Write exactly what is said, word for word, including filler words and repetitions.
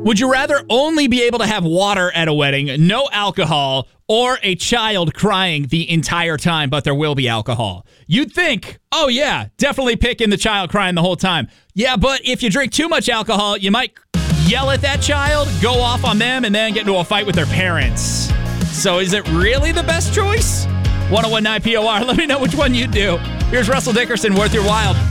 Would you rather only be able to have water at a wedding, no alcohol, or a child crying the entire time, but there will be alcohol? You'd think, oh yeah, definitely picking the child crying the whole time. Yeah, but if you drink too much alcohol, you might yell at that child, go off on them, and then get into a fight with their parents. So is it really the best choice? one oh one nine P O R. Let me know which one you do. Here's Russell Dickerson, Worth Your Wild.